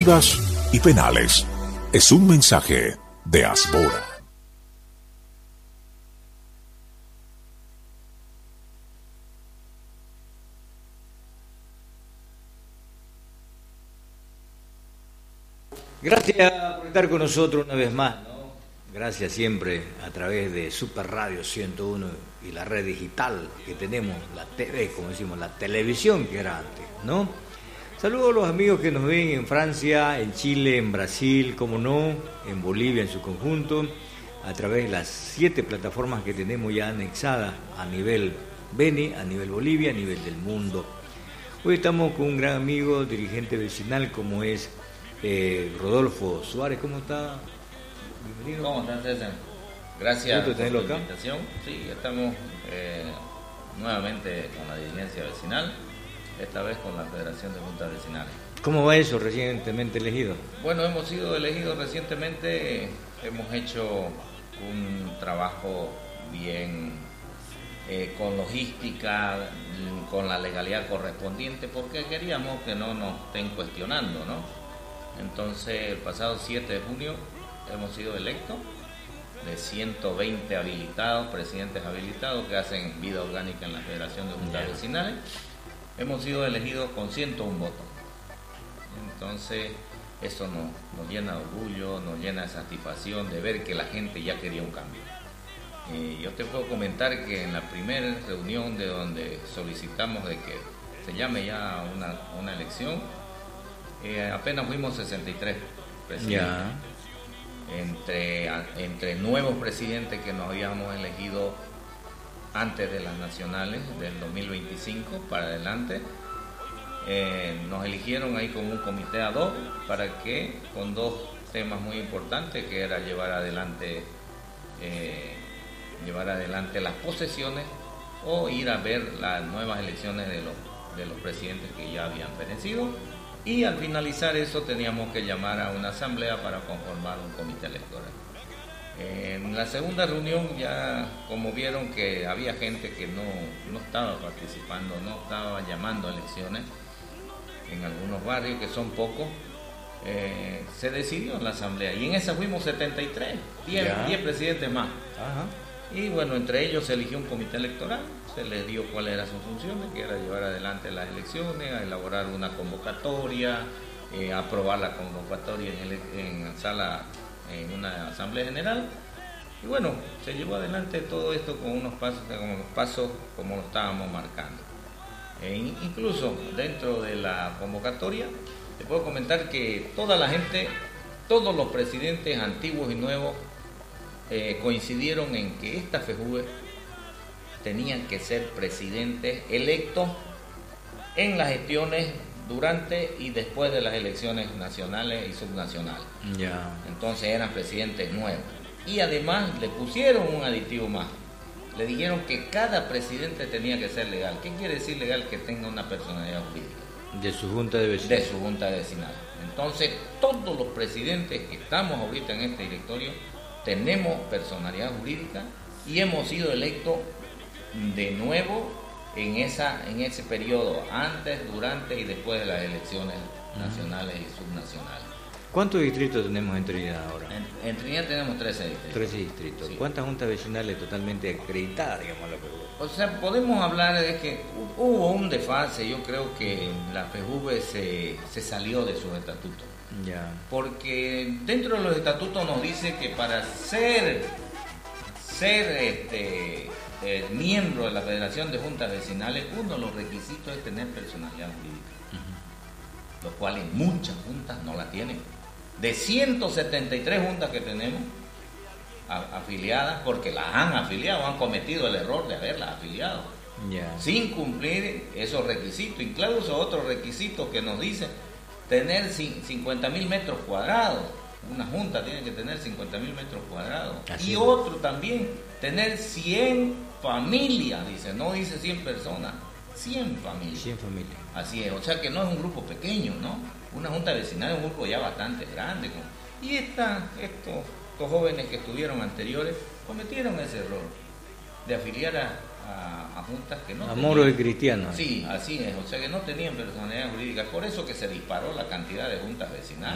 y penales. Es un mensaje de Asbora. Gracias por estar con nosotros una vez más, ¿no? Gracias siempre a través de Super Radio 101 y la red digital que tenemos, la TV, como decimos, la televisión que era antes, ¿no? Saludos a los amigos que nos ven en Francia, en Chile, en Brasil, como no, en Bolivia en su conjunto, a través de las 7 plataformas que tenemos ya anexadas a nivel Beni, a nivel Bolivia, a nivel del mundo. Hoy estamos con un gran amigo, dirigente vecinal como es Rodolfo Suárez. ¿Cómo está? Bienvenido. ¿Cómo estás, César? Gracias por la acá. invitación. Sí, estamos nuevamente con la dirigencia vecinal, esta vez con la Federación de Juntas Vecinales. ¿Cómo va eso, recientemente elegido? Bueno, hemos sido elegidos recientemente, hemos hecho un trabajo bien con logística, con la legalidad correspondiente, porque queríamos que no nos estén cuestionando, ¿no? Entonces, el pasado 7 de junio hemos sido electos de 120 habilitados, presidentes habilitados que hacen vida orgánica en la Federación de Juntas Vecinales. Hemos sido elegidos con 101 votos. Entonces, eso nos llena de orgullo, nos llena de satisfacción de ver que la gente ya quería un cambio. Yo te puedo comentar que en la primera reunión de donde solicitamos de que se llame ya una elección, apenas fuimos 63 presidentes. Entre nuevos presidentes que nos habíamos elegido antes de las nacionales del 2025 para adelante, nos eligieron ahí como un comité ad hoc para que, con 2 temas muy importantes, que era llevar adelante las posesiones o ir a ver las nuevas elecciones de los presidentes que ya habían fenecido. Y al finalizar eso teníamos que llamar a una asamblea para conformar un comité electoral. En la segunda reunión ya, como vieron que había gente que no estaba participando, no estaba llamando a elecciones en algunos barrios, que son pocos, se decidió en la asamblea. Y en esa fuimos 73, 10 presidentes más. Ajá. Y bueno, entre ellos se eligió un comité electoral, se les dio cuáles eran sus funciones, que era llevar adelante las elecciones, a elaborar una convocatoria, aprobar la convocatoria en una asamblea general. Y bueno, se llevó adelante todo esto con unos pasos como lo estábamos marcando. Incluso dentro de la convocatoria, te puedo comentar que toda la gente, todos los presidentes antiguos y nuevos, coincidieron en que esta FEJUVE tenían que ser presidentes electos en las gestiones durante y después de las elecciones nacionales y subnacionales. Entonces eran presidentes nuevos. Y además le pusieron un aditivo más. Le dijeron que cada presidente tenía que ser legal. ¿Qué quiere decir legal? Que tenga una personalidad jurídica. De su junta de vecinales. De su junta de vecinales. Entonces, todos los presidentes que estamos ahorita en este directorio tenemos personalidad jurídica y hemos sido electos de nuevo en ese periodo, antes, durante y después de las elecciones nacionales y subnacionales. ¿Cuántos distritos tenemos en Trinidad ahora? En Trinidad tenemos 13 distritos. 13 distritos. Sí. ¿Cuántas juntas vecinales totalmente acreditadas, digamos, la FEJUVE? O sea, podemos hablar de que hubo un desfase. Yo creo que la FEJUVE se salió de sus estatutos. Porque dentro de los estatutos nos dice que para ser miembro de la Federación de Juntas Vecinales, uno de los requisitos es tener personalidad jurídica, los cuales muchas juntas no la tienen. De 173 juntas que tenemos afiliadas, porque las han afiliado, han cometido el error de haberlas afiliado, sin cumplir esos requisitos. Incluso otros requisitos que nos dicen tener 50.000 metros cuadrados. Una junta tiene que tener 50.000 metros cuadrados. Así. Y otro también, tener 100 familias, dice, no dice 100 personas, 100 familias. 100 familias. Así es, o sea que no es un grupo pequeño, ¿no? Una junta vecinal es un grupo ya bastante grande. Y estos jóvenes que estuvieron anteriores cometieron ese error de afiliar a juntas que no tenían. Moros y cristianos. Sí, así es, o sea que no tenían personalidad jurídica. Por eso que se disparó la cantidad de juntas vecinales.